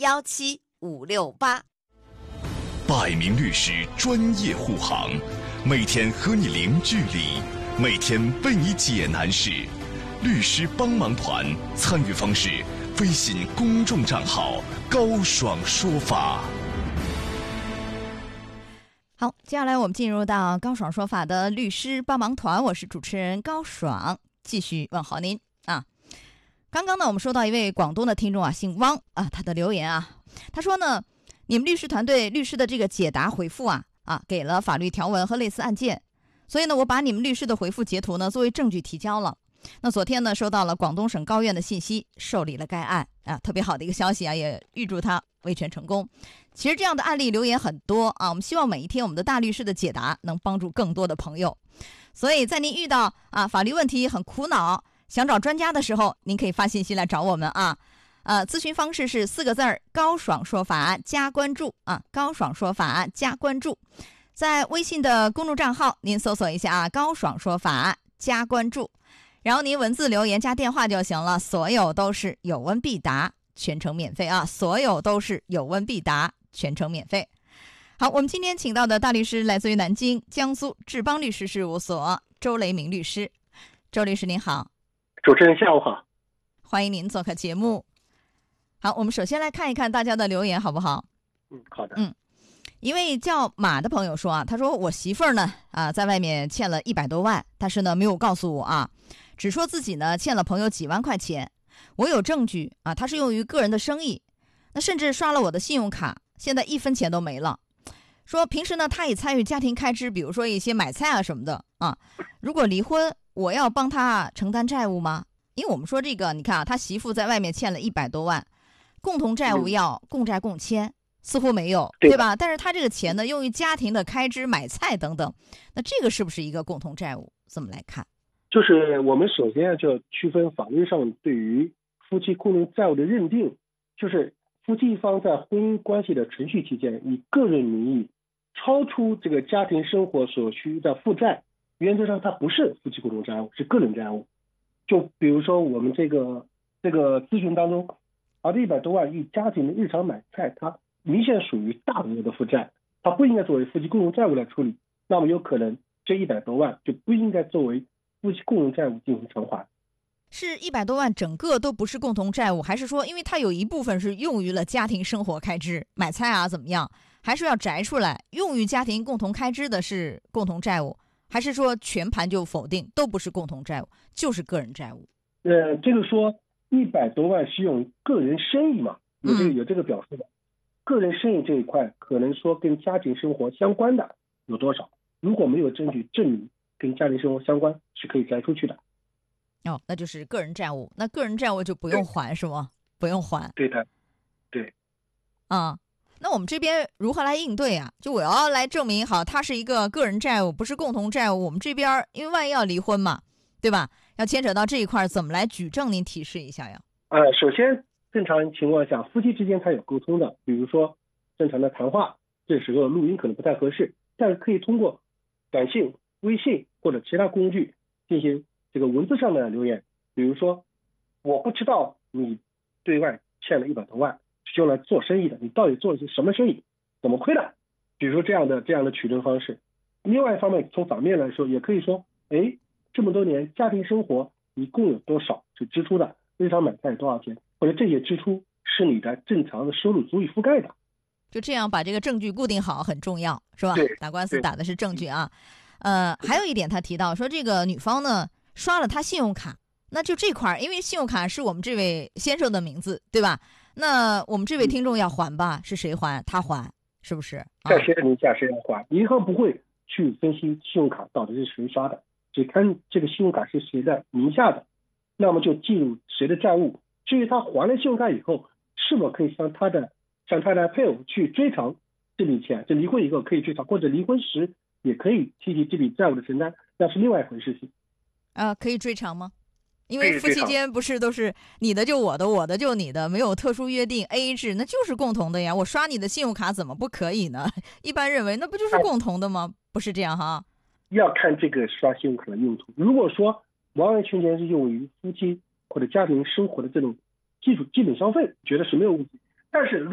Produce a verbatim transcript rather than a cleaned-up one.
幺七五六八。 百名律师专业护航，每天和你零距离，每天为你解难事。律师帮忙团参与方式：微信公众账号高爽说法。 好，接下来我们进入到高爽说法的律师帮忙团，我是主持人高爽，继续问候您啊。刚刚呢，我们收到一位广东的听众啊，姓汪啊，他的留言啊，他说呢，你们律师团队律师的这个解答回复啊啊，给了法律条文和类似案件，所以呢，我把你们律师的回复截图呢作为证据提交了。那昨天呢，收到了广东省高院的信息，受理了该案啊，特别好的一个消息啊，也预祝他维权成功。其实这样的案例留言很多啊，我们希望每一天我们的大律师的解答能帮助更多的朋友。所以在您遇到啊法律问题很苦恼，想找专家的时候，您可以发信息来找我们啊。呃，咨询方式是四个字儿：高爽说法加关注啊，高爽说法加关注。在微信的公众账号，您搜索一下啊，高爽说法加关注。然后您文字留言加电话就行了，所有都是有问必答，全程免费啊！所有都是有问必答，全程免费。好，我们今天请到的大律师来自于南京江苏志邦律师事务所周雷明律师。周律师您好。 主持人下午好， 欢迎您做客节目。好，我们首先来看一看大家的留言好不好？ 嗯，好的。 嗯，一位叫马的朋友说啊，他说我媳妇儿呢啊在外面欠了一百多万，但是呢没有告诉我啊。只说自己呢欠了朋友几万块钱，我有证据啊，他是用于个人的生意，那甚至刷了我的信用卡，现在一分钱都没了。说平时呢他也参与家庭开支，比如说一些买菜啊什么的啊。如果离婚，我要帮他承担债务吗？因为我们说这个，你看啊，他媳妇在外面欠了一百多万，共同债务要共债共签，似乎没有，对吧？但是他这个钱呢用于家庭的开支、买菜等等，那这个是不是一个共同债务？怎么来看？ 就是我们首先就要区分法律上对于夫妻共同债务的认定，就是夫妻一方在婚姻关系的程序期间，以个人名义超出这个家庭生活所需的负债，原则上它不是夫妻共同债务，是个人债务。就比如说我们这个这个咨询当中，而这一百多万以家庭的日常买菜，它明显属于大额的负债，它不应该作为夫妻共同债务来处理，那么有可能这一百多万就不应该作为夫妻共同债务进行偿还。 是一百多万整个都不是共同债务，还是说因为它有一部分是用于了家庭生活开支，买菜啊怎么样，还是要摘出来用于家庭共同开支的是共同债务，还是说全盘就否定都不是共同债务，就是个人债务？ 呃，这个说一百多万是用个人生意嘛，有这个有这个表述的。个人生意这一块可能说跟家庭生活相关的有多少，如果没有证据证明跟家庭生活相关，是可以摘出去的。 哦，那就是个人债务，那个人债务就不用还是吗？不用还。 对的，对。 啊，那我们这边如何来应对啊？就我要来证明好，它是一个个人债务，不是共同债务。我们这边因为万一要离婚嘛，对吧？要牵扯到这一块，怎么来举证？您提示一下呀。 呃，首先正常情况下，夫妻之间他有沟通的，比如说正常的谈话，这时候录音可能不太合适，但是可以通过短信、微信或者其他工具进行这个文字上的留言，比如说我不知道你对外欠了一百多万是用来做生意的，你到底做了些什么生意，怎么亏的，比如说这样的这样的取证方式。另外一方面，从反面来说，也可以说，哎，这么多年家庭生活一共有多少是支出的，日常买菜有多少钱，或者这些支出是你的正常的收入足以覆盖的。 就这样把这个证据固定好很重要，是吧？打官司打的是证据啊。呃，还有一点他提到说，这个女方呢刷了他信用卡，那就这块儿，因为信用卡是我们这位先生的名字，对吧？那我们这位听众要还吧？是谁还？他还，是不是？ 在谁的名下谁要还？银行不会去分析信用卡到底是谁刷的，只看这个信用卡是谁的名下的，那么就记入谁的债务。至于他还了信用卡以后，是否可以向他的向他的配偶去追偿这笔钱，就离婚以后可以追偿，或者离婚时也可以提起这笔债务的承担，那是另外一回事情。 啊、呃，可以追偿吗？因为夫妻间不是都是你的就我的，我的就你的，没有特殊约定 A A 制，那就是共同的呀。我刷你的信用卡怎么不可以呢？一般认为那不就是共同的吗？不是这样哈。 要看这个刷信用卡的用途。如果说完完全全是用于夫妻或者家庭生活的这种基础基本消费，觉得是没有问题。但是